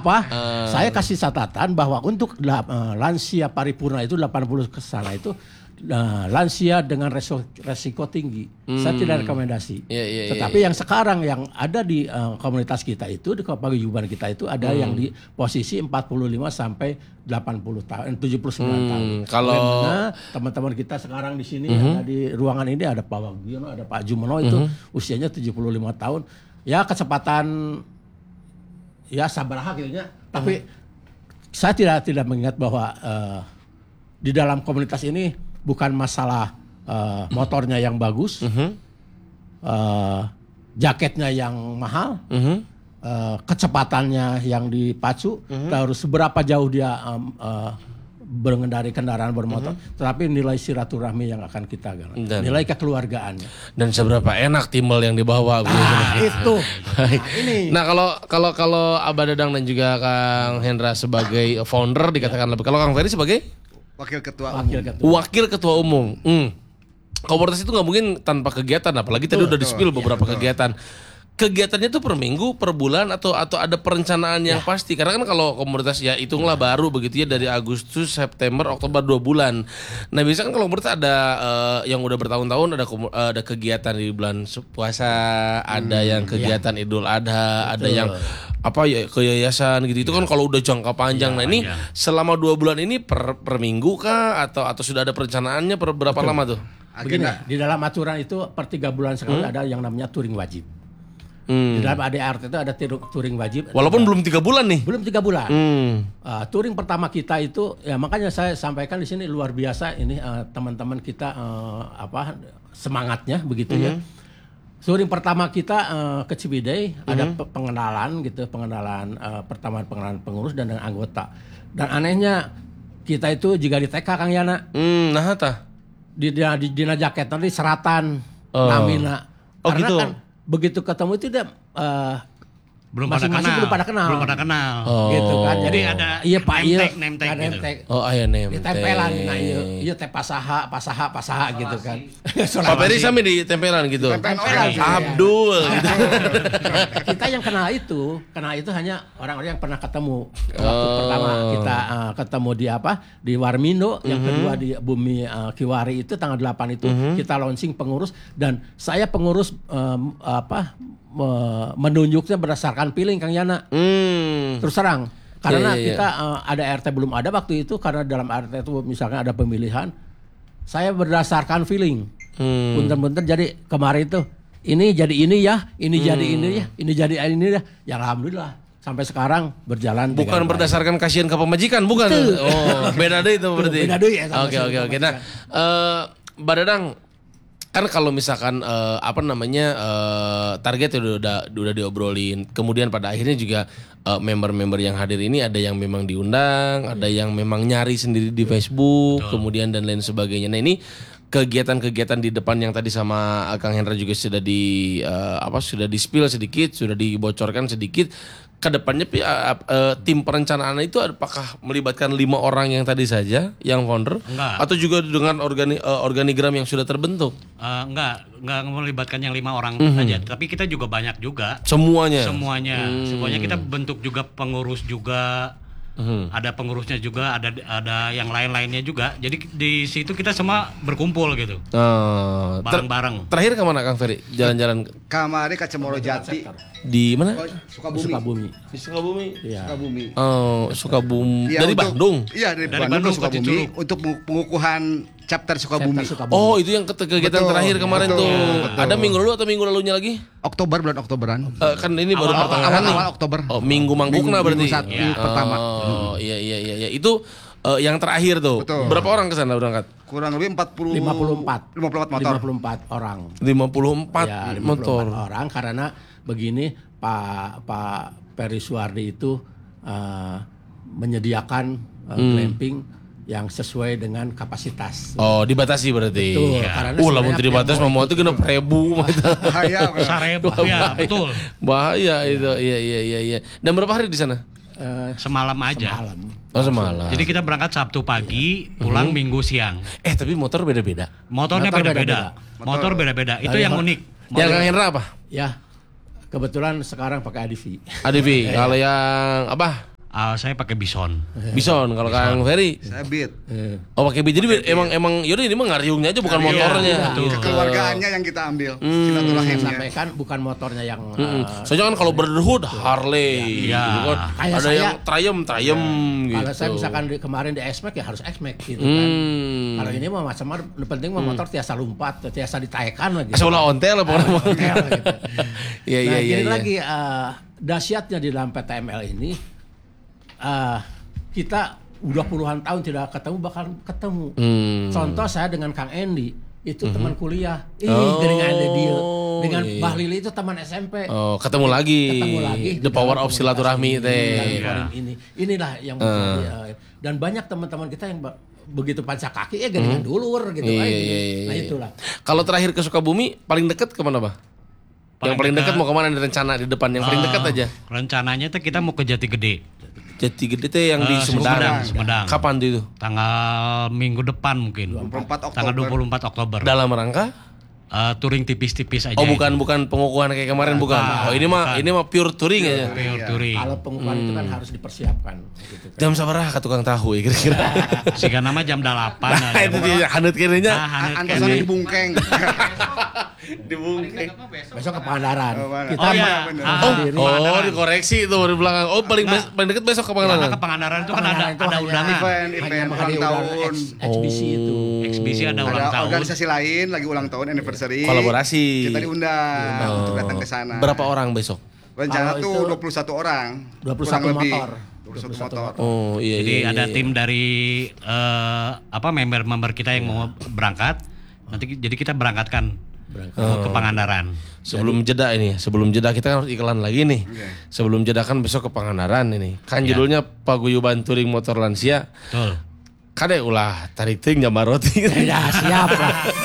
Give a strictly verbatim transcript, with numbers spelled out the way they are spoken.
apa? Uh. Saya kasih catatan bahwa untuk uh, lansia paripurna itu delapan puluh ke sana itu uh, lansia dengan resiko, resiko tinggi. Hmm. Saya tidak rekomendasi. Yeah, yeah, Tetapi yeah, yang yeah. sekarang yang ada di uh, komunitas kita itu, di paguyuban kita itu ada hmm. yang di posisi empat puluh lima sampai delapan puluh tahun, tujuh puluh sembilan hmm. tahun. Kalau teman-teman kita sekarang di sini uh-huh. ada di ruangan ini ada Pak Wagiono, ada Pak Jumono itu uh-huh. usianya tujuh puluh lima tahun. Ya kecepatan ya sabaraha gitu ya. Tapi uh-huh. saya tidak tidak mengingat bahwa uh, di dalam komunitas ini bukan masalah uh, motornya yang bagus, uh-huh. uh, jaketnya yang mahal, uh-huh. uh, kecepatannya yang dipacu, uh-huh. terus seberapa jauh dia um, uh, mengendari kendaraan bermotor, uh-huh. tetapi nilai silaturahmi yang akan kita gali, nilai kekeluargaannya. Dan seberapa enak timbal yang dibawa. Nah, itu. Nah, ini. Nah kalau kalau kalau Abah Dadang dan juga Kang Hendra sebagai founder dikatakan lebih, kalau Kang Ferry sebagai Wakil ketua Wakil umum. Ketua, Wakil ketua umum. Hmm. Komunitas itu nggak mungkin tanpa kegiatan, apalagi tadi udah di-spill beberapa ya, kegiatan. Kegiatannya tuh per minggu, per bulan, atau atau ada perencanaan yang ya. pasti. Karena kan kalau komunitas ya hitunglah ya. baru begitu ya dari Agustus, September, Oktober dua bulan. Nah biasanya kan kalau komunitas ada uh, yang udah bertahun-tahun ada uh, ada kegiatan di bulan puasa, hmm, ada yang kegiatan ya. Idul Adha, Betul. ada yang apa ya ke yayasan gitu. Itu kan kalau udah jangka panjang. Ya, nah ini panjang. Selama dua bulan ini per per minggu kah atau atau sudah ada perencanaannya per berapa Betul. lama tuh? Begini, di dalam aturan itu per tiga bulan sekali hmm? ada yang namanya touring wajib. Hmm. Di dalam A D R T itu ada touring wajib. Walaupun belum tiga bulan nih. Belum tiga bulan. Hmm. Uh, touring pertama kita itu, ya makanya saya sampaikan di sini luar biasa ini uh, teman-teman kita uh, apa semangatnya begitu hmm. ya. Touring pertama kita uh, ke Ciwidey hmm. ada pengenalan gitu, pengenalan uh, pertama pengenalan pengurus dan dengan anggota. Dan anehnya kita itu juga di T K Kang Yana. Hmm, nah tah. Di di, di dina jaket tadi seratan oh. namina. Oh Karena gitu. Kan begitu ketemu itu dia uh, belum pada kenal. belum pada kenal. Belum pada kenal. Oh. Gitu kan. Jadi ada iya Pak iya name tag gitu. Oh aya name tag. Ditempelan nah iya iya teh pasaha, pasaha, pasaha gitu kan. Pak Ferry sampe ditempelan gitu. Tempelan Abdul gitu. Kita yang kenal itu, kenal itu hanya orang-orang yang pernah ketemu. Waktu oh. pertama kita uh, ketemu di apa? Di Warmindo, yang mm-hmm. kedua di Bumi uh, Kiwari itu tanggal delapan itu mm-hmm. kita launching pengurus dan saya pengurus um, apa? menunjuknya berdasarkan feeling Kang Yana. Hmm. Terus terang. Karena yeah, yeah, kita yeah. Uh, ada R T belum ada waktu itu karena dalam R T itu misalkan ada pemilihan. Saya berdasarkan feeling. Hmm. Punten-punten jadi kemarin itu ini jadi ini ya, ini hmm. jadi ini ya, ini jadi ini ya. Ya alhamdulillah sampai sekarang berjalan. Bukan berdasarkan kasihan ke pemajikan, bukan. Itu. Oh, beda deh itu berarti. Beda deh ya. Oke oke oke. Nah, uh, Mbak Dadang kan kalau misalkan uh, apa namanya uh, target udah, udah udah diobrolin, kemudian pada akhirnya juga uh, member-member yang hadir ini ada yang memang diundang, ada yang memang nyari sendiri di Facebook, Betul. kemudian dan lain sebagainya. Nah ini kegiatan-kegiatan di depan yang tadi sama Kang Hendra juga sudah di uh, apa sudah di spill sedikit, sudah dibocorkan sedikit. Kedepannya uh, uh, tim perencanaan itu apakah melibatkan lima orang yang tadi saja yang founder enggak. Atau juga dengan organi, uh, organigram yang sudah terbentuk? Uh, enggak, enggak melibatkan yang lima orang mm-hmm. saja, tapi kita juga banyak juga. Semuanya. Semuanya, hmm. semuanya kita bentuk juga pengurus juga. Hmm. Ada pengurusnya juga, ada ada yang lain-lainnya juga. Jadi di situ kita semua berkumpul gitu. Oh, bareng-bareng. Ter- terakhir kemana Kang Ferry? Jalan-jalan Kamari ke Cemoro Jati. Di mana? Oh, Sukabumi. Sukabumi. Di Sukabumi. Iya. Sukabumi. Oh, Sukabumi. Ya, dari untuk, Bandung. Iya, dari, dari Bandung, Bandung ke Sukabumi Sukabumi untuk pengukuhan chapter Sukabumi. Chapter Sukabumi. Oh, itu yang kegiatan betul, terakhir kemarin betul, tuh. Betul. Ada minggu lalu atau minggu lalunya lagi? Oktober, bulan Oktoberan. Uh, kan ini baru awal, pertengahan nih. Awal Oktober. Oh, minggu manggukna berarti. Minggu saat, ya. pertama. Oh, iya iya iya iya. Itu uh, yang terakhir tuh. Betul. Berapa orang ke sana berangkat? Kurang lebih empat puluh lima puluh empat. lima puluh empat motor. lima puluh empat orang. lima puluh empat ya, lima puluh empat motor. orang karena begini Pak Pak Peri Suwardi itu uh, menyediakan uh, hmm. glamping yang sesuai dengan kapasitas. Oh, dibatasi berarti. Betul. Ya. Uh, lah menteri batas mau itu genep ribu. Bahaya, seribu. Ya, betul. Bahaya itu. Iya iya iya iya. Dan berapa hari di sana? Uh, semalam aja. Semalam. Oh, semalam. Jadi kita berangkat Sabtu pagi, pulang uh-huh. Minggu siang. Eh, tapi motor beda-beda. Motornya motor beda-beda. beda-beda. Motor beda-beda. Itu yang unik. Yang Kang Hendra apa? Ya. Kebetulan sekarang pakai A D V. A D V. Kalau yang apa? Uh, saya pakai Bison. Bison kalau Kang Ferry. Saya Beat. Oh pakai Beat. Jadi emang emang yaudah ini mah ngariungnya aja bukan Iya, motornya. iya. Kekeluargaannya yang kita ambil. Hmm. Silaturahimnya. Sampaikan bukan motornya yang Mm-mm. uh, Soalnya kan kalau Brotherhood Harley, Iya. gitu kan. Kayak Ada saya- yang Triumph, Triumph gitu. kalau saya misalkan di, kemarin di X-Max ya harus X-Max gitu kan. Hmm. Kalau ini mah macam penting mah motor tiasa lompat, tiasa ditaekan lagi. Seolah ontel apa namanya? Ontel gitu. Iya iya Nah, iya. ini iya. lagi uh, dahsyatnya di dalam P T M L ini, uh, kita udah puluhan tahun tidak ketemu, bakal ketemu. Hmm. Contoh saya dengan Kang Endi, itu teman kuliah. Ih, Oh, dengan ada dia. Dengan iya. Mbah Lili itu teman S M P. Oh, ketemu lagi. Ketemu lagi. The di power dalam of silaturahmi komunitas teh. ini, dalam Iya. forum ini. Inilah yang menjadi, uh, dan banyak teman-teman kita yang ba- begitu panca kaki ya dengan dulur gitu Iya, aja. iya, iya, Nah iya. itulah. Kalau terakhir ke Sukabumi paling dekat kemana, Bah? Paling yang paling dekat dekat- mau kemana di rencana di depan? Yang paling Uh, dekat aja. Rencananya tuh kita mau ke Jati Gede. Jati Gede teh yang di Eh, Sumedang. Sumedang, Sumedang. Kapan tuh itu? Tanggal minggu depan mungkin. dua puluh empat Oktober. Tanggal dua puluh empat Oktober. Dalam rangka? Eh, touring tipis-tipis aja. Oh bukan itu. bukan pengukuhan kayak kemarin bukan. Oh ini mah ini mah pure touring aja. Pure touring. Kalau pengukuhan itu kan harus dipersiapkan. Gitu kan. Jam sabarah ka tukang tahu ya kira-kira. Siga nama jam delapan. Nah itu dia hanut kirinya. Ah, hanet Antosan kene. di Bungkeng. Dibungkeng. Besok ke Pangandaran. Oh, mana? Kita Oh, iya. mah- Ah, Oh, Sendiri. oh dikoreksi itu di belakang. Oh paling bes- paling dekat besok ke Karena Pangandaran. ke Pangandaran itu kan ada Pangandaran itu ada hanya- undangan. Event, hanya event menghadiri ulang undangan tahun. eks- eksibisi itu. Eksibisi ada ulang Ada tahun. organisasi lain lagi ulang tahun anniversary. Kolaborasi. Kita diundang untuk datang ke sana. Berapa orang besok? Rencana Kalau tuh itu dua puluh satu orang. dua puluh Kurang satu lebih. motor. dua puluh satu motor. Oh iya Jadi iya. ada iya. tim dari eh, apa member-member kita yang mau berangkat. Nanti jadi kita berangkatkan eh, ke Pangandaran. Sebelum jeda ini, sebelum jeda kita kan harus iklan lagi nih. Oke. Sebelum jeda kan besok ke Pangandaran ini. Kan Iya. judulnya Paguyuban Touring Motor Lansia. Betul. Kade ulah tarik ting jambar roti. Ya siap lah.